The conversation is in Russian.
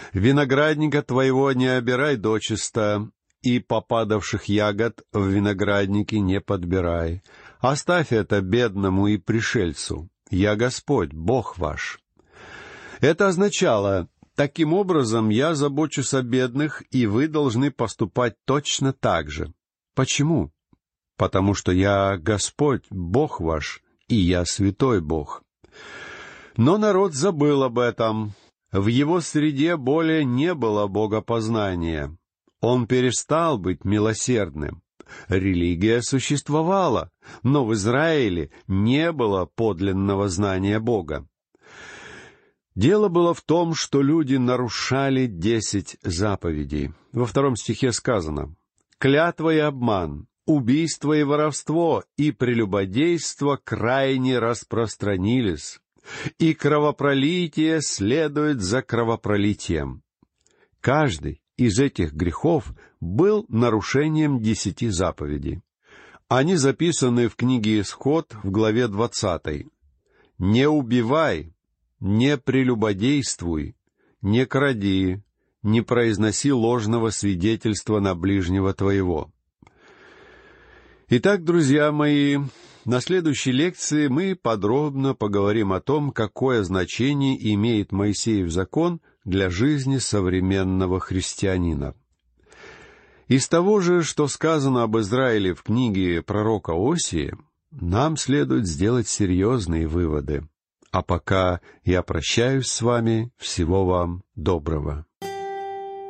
Виноградника твоего не обирай дочисто, и попадавших ягод в винограднике не подбирай. Оставь это бедному и пришельцу. Я Господь, Бог ваш». Это означало: таким образом я забочусь о бедных, и вы должны поступать точно так же. Почему? Потому что я Господь, Бог ваш, и я святой Бог. Но народ забыл об этом. В его среде более не было богопознания. Он перестал быть милосердным. Религия существовала, но в Израиле не было подлинного знания Бога. Дело было в том, что люди нарушали 10 заповедей. Во 2 стихе сказано: «Клятва и обман, убийство и воровство и прелюбодейство крайне распространились, и кровопролитие следует за кровопролитием». Каждый из этих грехов был нарушением 10 заповедей. Они записаны в книге Исход в главе 20. «Не убивай, не прелюбодействуй, не кради, не произноси ложного свидетельства на ближнего твоего». Итак, друзья мои, на следующей лекции мы подробно поговорим о том, какое значение имеет Моисеев закон для жизни современного христианина. Из того же, что сказано об Израиле в книге пророка Осии, нам следует сделать серьезные выводы. А пока я прощаюсь с вами. Всего вам доброго.